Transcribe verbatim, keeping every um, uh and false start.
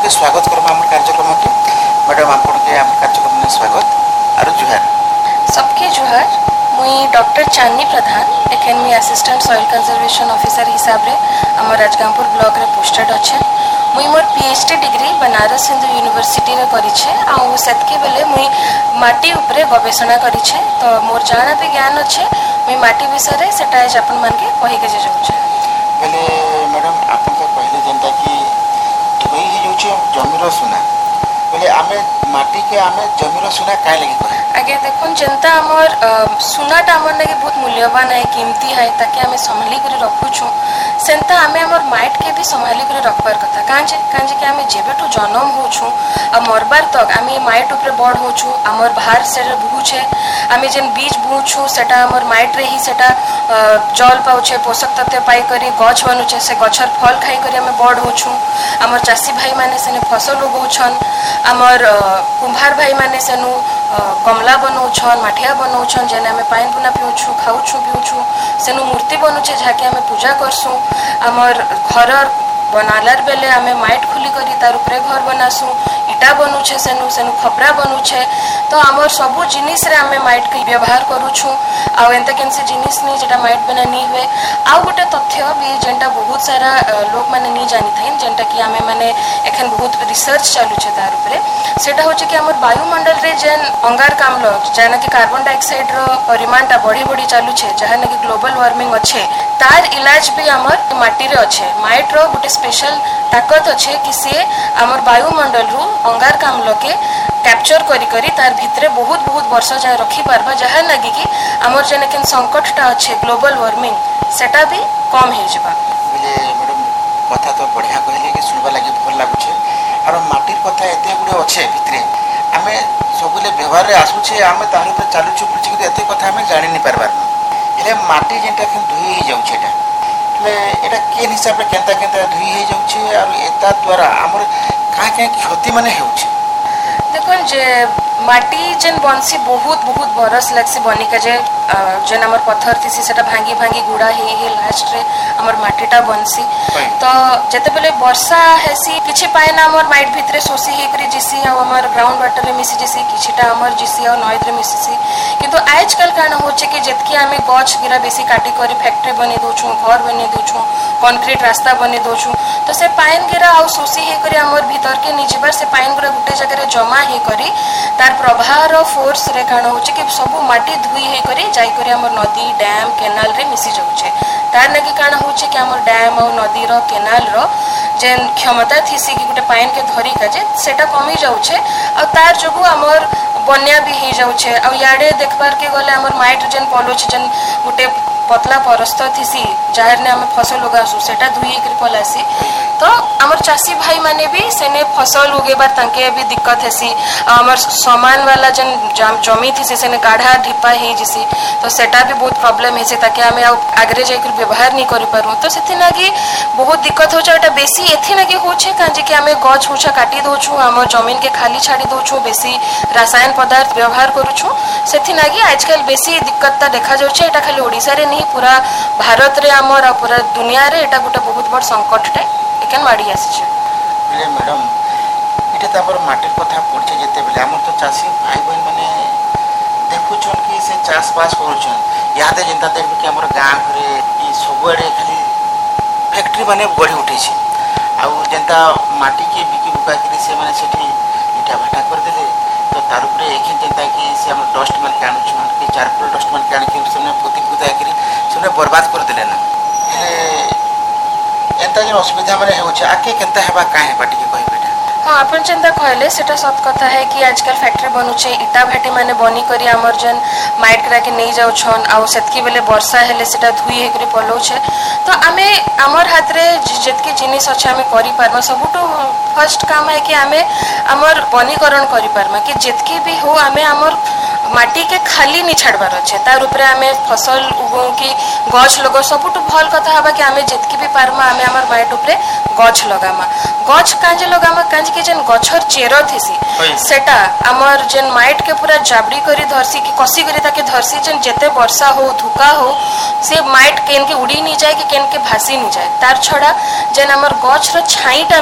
के स्वागत करमा आम कार्यक्रम के मैडम आपन के आम कार्यक्रम में स्वागत आरो जुहार सबके जुहार मुई डॉक्टर चांदनी प्रधान एखन मुई असिस्टेंट सॉइल कंजर्वेशन ऑफिसर हिसाब रे हमर राजगांगपुर ब्लॉक रे पोस्टेड अच्छे मुई मोर PhD degree Banaras Hindu university रे करिछे आ सेतके बेले मुई माटी ऊपर गवेषणा करिछे तो मोर जाना भी ज्ञान अच्छे मुई माटी विषय रे सेटा आज अपन मन के कहि के जे जाउछे पहले मैडम आपन के पहले जनता की धोई ही जाउछे जमीर सुना पहले आमे माटी के आमे जमीर सुना काहे लगी करे आगे देखो जनता आमर सुनाटा आमर लगे बहुत मूल्यवान है कीमती है ताकि आमे संभाली कर रखुछु सेंता आमे आमर माइट के भी संभाली कर रखबार कथा कांजे कांजे के आमे जेबेटू जन्म होछु आ मरबार तक आमे माइट ऊपर बड़ होछु आमर बाहर से बुहुछे आमे जेन बीज बुहुछु सेटा आमर माइट रे ही सेटा जल पाउछे पोषक तत्व पाई करी गछ बनुछे से गछर फल खाई करी आमे बड़ होछु आमर चासी भाई माने सेने फसल उगौछन आमर कुंभार भाई माने सेनु गमला बनाऊछन माठिया बनाऊछन जेने आमे पानी पुना पिउछु खाउछु पिउछु सेनु मूर्ति बनुछे जाके आमे पूजा करसु आमर घर बनालार बेले आमे माइट खुली करी तार ऊपर घर बनासु इटा बनुछे सेनु सेनु खपरा बनुछे तो आमर सबु जिनिस रे आमे माइट के व्यवहार करूछु आ एंता केनसे जिनिस नि जेटा माइट बना नी हुए आ गोटे तथ्य भी जेंटा बहुत सारा लोक माने नी जानि थाइन जेंटा कि आमे माने एखन बहुत रिसर्च चालू छे तार ऊपर सेटा होचे कि हमर वायुमंडल रे जेन अंगारकाम्ल जेना कि कार्बन डाइऑक्साइड रो परिमाणटा बढ़ी बढ़ी चालू छे जहां कि ग्लोबल वार्मिंग अच्छे तार इलाज भी हमर माटी रे अच्छे माइट रो गोटे स्पेशल ताकत अच्छे कि से हमर वायुमंडल रु अंगारकाम्ल के कैप्चर करी करी तार भितरे बहुत बहुत वर्ष जाए रखी पारबा जहां लगी कि हमर जेने केन संकटटा अच्छे ग्लोबल वार्मिंग सेटा भी कम हे जबा बोले मैडम कथा तो बढ़िया कहले कि सुनबा लागि भल लागुछे और माटीर कथा एते गुडे अच्छे भितरे आमे सबले व्यवहार रे आसुछे आमे तार ऊपर चालुछु पुछि कि एते कथा आमे जानि नि पारबार एले माटी जेंटा खन धुई ही जाउछे एटा ले एटा केन हिसाब रे केंता केंता धुई ही जाउछे और एता द्वारा हमर का का क्षति माने हेउछे देखो जे माटी जेन बंसी बहुत बहुत बरस लगसी बनी का जे जेन हमर पत्थर थी सेटा भांगी भांगी गुड़ा हे हे लास्ट रे हमर माटीटा बंसी तो जते बेले वर्षा हेसी किछि पाएना हमर माइट भितरे सोसी हे करी जिसी आ हमर ग्राउंड वाटर रे मिसी जिसी किछिटा हमर जिसी आ नॉइद रे मिसी किंतु आजकल कान होचे कि जतकी आमे गछ गिरा बेसी काटी करी फैक्ट्री बने दोछु घर बने दोछु कंक्रीट रास्ता बने दोछु तो से पाइन गिरा आ सोसी हे करी हमर भीतर के निजिबार से पाइन गुरा गुटे जगह रे जमा हे करी तार प्रभाव रो फोर्स रे कान होचे कि सब माटी धुई हे करी जाई करी हमर नदी डैम केनाल रे मिसी जाउछे तार लगी कान होचे कि हमर डैम और नदी रो केनाल रो जेन क्षमता थीसी कि गुटे पाइन के धरी का जे सेटा कमी जाउछे आ तार जगु हमर बन्या भी हे जाउछे आ याडे देखबार के गले हमर माइट जेन पलोछ जेन गुटे पतला परस्त थीसी जाहर ने हमें फसल उगासु सेटा धुई कर पलासी तो हमर चासी भाई माने भी सेने फसल उगेबार तांके भी दिक्कत हेसी हमर सामान वाला जन जमी थी से सेने गाढ़ा ढिपा हे जिसी तो सेटा भी बहुत प्रॉब्लम हेसे ताकि हमें आगरे जाकर व्यवहार नहीं करि पारू तो सेथि लागी बहुत दिक्कत हो जाटा बेसी एथि लागी होछे कांजे कि हमें गछ उछा काटी दोछु हमर जमीन के खाली छाड़ी दोछु बेसी रसायन पदार्थ व्यवहार करूछु सेथि लागी आजकल बेसी दिक्कतता देखा जाउछे एटा खाली ओडिसा रे नहीं पूरा भारत रे हमर पूरा दुनिया रे एटा गोटे बहुत बड़ संकट टे एखन माडी आसी ले मैडम इटे त हमर माटिर कथा पड़छे जेते बेले हमर तो चासी भाई बहन माने देखुछन कि से चाष बास करूछन यादे जिंदा देखबे कि हमर गांव रे ई सबुआडे खाली फैक्ट्री माने बढ़ी उठै छै आ जेंता माटी के बिकी बुका के से माने सेठी इटा भाटा कर देले तो तार ऊपर एखन जेंता कि से हमर डस्ट मान के आनुछन कि चारकोल डस्ट मान के आनि के से पोती पुता के से बर्बाद कर देले ना एंता जे असुविधा माने होछ आके केनता हेबा काहे बाटी के कहबे हाँ अपन चिंता कहले सेटा सब कथा है कि आजकल फैक्ट्री बनुचे इटा भाटी माने बनी करी हमर जन माइट करा के नहीं जाउ छन आ सेतकी बेले वर्षा हेले सेटा धुई हे करी पलो छे तो आमे हमर हाथ रे जेतके जिनिस अछि आमे करि पारमा सबुटो फर्स्ट काम है कि आमे हमर वनीकरण करि पारमा कि जेतकी भी हो आमे हमर माटी के खाली नहीं छाड़बार अच्छे तार ऊपर आमे फसल उगो कि गछ लगो सबुटो भल कथा हबा कि आमे जेतकी भी पारमा आमे हमर माइट ऊपर गछ लगामा गछ कांजे लगामा कांजे के जेन गछर चेर थिसी सेटा हमर जेन माइट के पूरा जाबड़ी करी धरसी कि कसी करी ताके धरसी जेन जेते वर्षा हो धुका हो से माइट केन के उड़ी नहीं जाए कि केन के भासी नहीं जाए तार छड़ा जेन हमर गछ रो छाईटा